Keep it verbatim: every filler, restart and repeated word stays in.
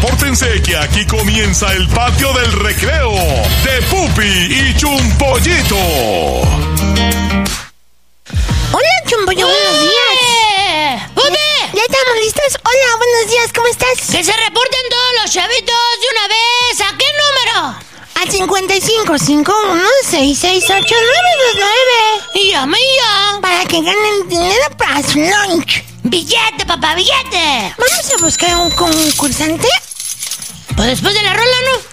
Pórtense que aquí comienza el patio del recreo de Pupi y Chumpollito. Hola, Chumpollito, buenos días. ¡Pupi! ¿Ya estamos listos? Hola, buenos días, ¿cómo estás? Que se reporten todos los chavitos de una vez. ¿A qué número? Al cincuenta y cinco, cincuenta y uno, sesenta y seis, ochenta y nueve veintinueve. Llama ya. Para que ganen dinero para su lunch. Billete, papá, billete. Vamos a buscar un concursante. Pues después de la rola, ¿no?